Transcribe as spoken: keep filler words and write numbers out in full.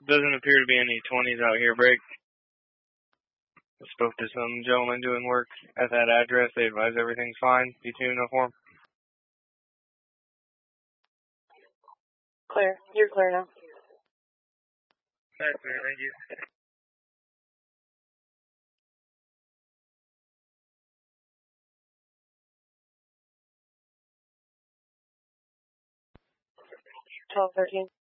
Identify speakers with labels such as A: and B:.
A: Doesn't appear to be any twenties out here, break. I spoke to some gentlemen doing work at that address. They advise everything's fine. B two uniform.
B: Clear. You're clear now.
A: That's clear, thank you.
B: twelve thirteen.